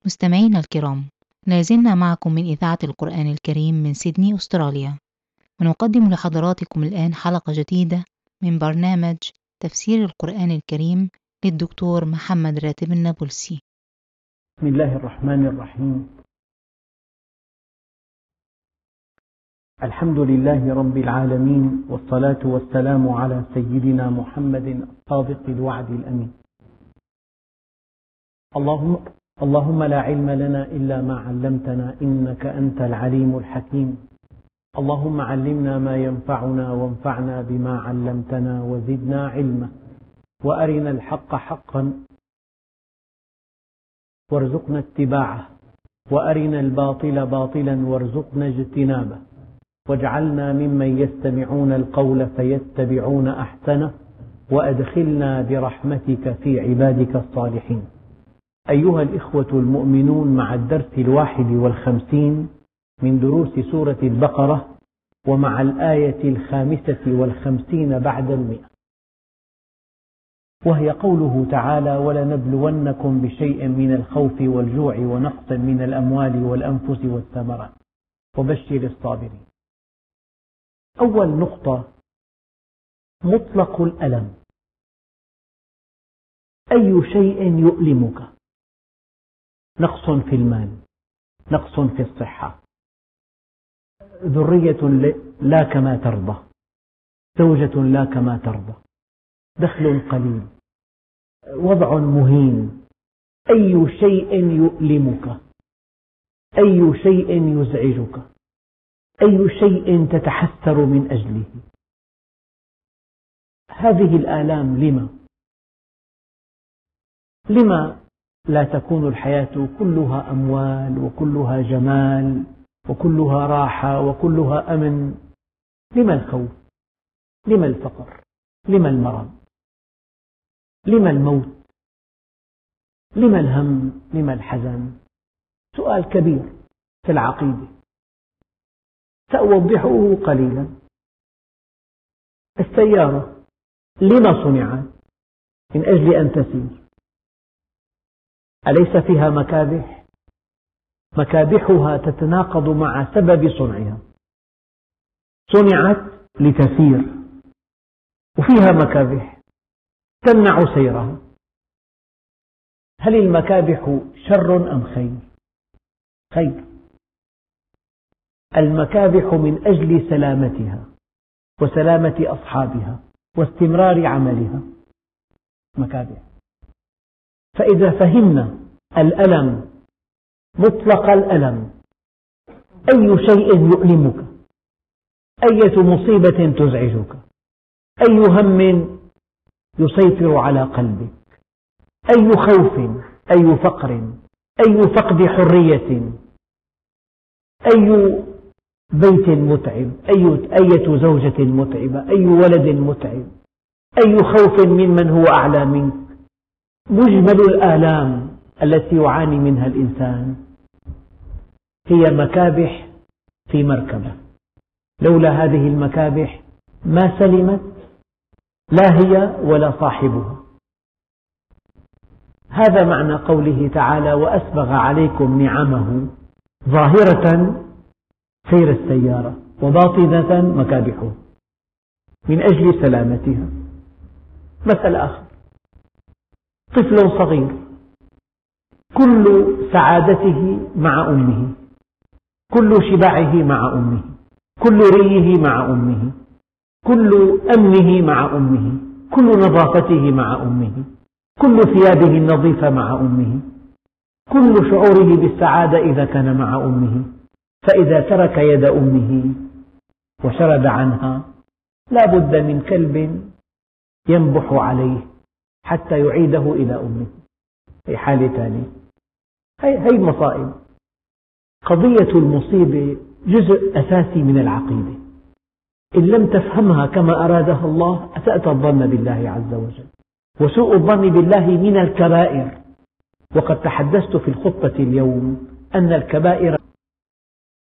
مستمعينا الكرام، لازلنا معكم من إذاعة القرآن الكريم من سيدني أستراليا، ونقدم لحضراتكم الآن حلقة جديدة من برنامج تفسير القرآن الكريم للدكتور محمد راتب النابلسي. بسم الله الرحمن الرحيم. الحمد لله رب العالمين، والصلاة والسلام على سيدنا محمد الصادق الوعد الأمين. اللهم لا علم لنا إلا ما علمتنا إنك أنت العليم الحكيم. اللهم علمنا ما ينفعنا وانفعنا بما علمتنا وزدنا علما، وأرنا الحق حقا وارزقنا اتباعه، وأرنا الباطل باطلا وارزقنا اجتنابه، واجعلنا ممن يستمعون القول فيتبعون أحسنه، وأدخلنا برحمتك في عبادك الصالحين. أيها الإخوة المؤمنون، مع الدرس 51 من دروس سورة البقرة، ومع الآية 55 بعد 100، وهي قوله تعالى: ولنبلونكم بشيء من الخوف والجوع ونقص من الأموال والأنفس والثمرات وبشر الصابرين. أول نقطة: مطلق الألم. أي شيء يؤلمك؟ نقص في المال، نقص في الصحة، ذرية لا كما ترضى، زوجة لا كما ترضى، دخل قليل، وضع مهين. أي شيء يؤلمك؟ أي شيء يزعجك؟ أي شيء تتحسر من أجله؟ هذه الآلام لما لا تكون الحياة كلها أموال وكلها جمال وكلها راحة وكلها أمن؟ لما الخوف؟ لما الفقر؟ لما المرض؟ لما الموت؟ لما الهم؟ لما الحزن؟ سؤال كبير في العقيدة، سأوضحه قليلا. السيارة لما صنعت؟ من أجل أن تسير. أليس فيها مكابح؟ مكابحها تتناقض مع سبب صنعها. صنعت لتسير وفيها مكابح تمنع سيرها. هل المكابح شر أم خير؟ خير. المكابح من أجل سلامتها وسلامة أصحابها واستمرار عملها مكابح. فإذا فهمنا الألم، مطلق الألم، أي شيء يؤلمك، أية مصيبة تزعجك، أي هم يسيطر على قلبك، أي خوف، أي فقر، أي فقد حرية، أي بيت متعب، أية زوجة متعبة، أي ولد متعب، أي خوف ممن هو أعلى منك. مجمل الآلام التي يعاني منها الإنسان هي مكابح في مركبة. لولا هذه المكابح ما سلمت لا هي ولا صاحبها. هذا معنى قوله تعالى: وأسبغ عليكم نعمه ظاهرة سير السيارة وباطنة مكابحه من أجل سلامتها. مثل آخر: طفل صغير كل سعادته مع أمه، كل شبعه مع أمه، كل ريه مع أمه، كل أمنه مع أمه، كل نظافته مع أمه، كل ثيابه النظيفة مع أمه، كل شعوره بالسعادة إذا كان مع أمه. فإذا ترك يد أمه وشرد عنها لا بد من كلب ينبح عليه حتى يعيده إلى أمه في حال تالي. هي المصائب. قضية المصيبة جزء أساسي من العقيدة. إن لم تفهمها كما أرادها الله أسأت الظن بالله عز وجل، وسوء الظن بالله من الكبائر. وقد تحدثت في الخطبة اليوم أن الكبائر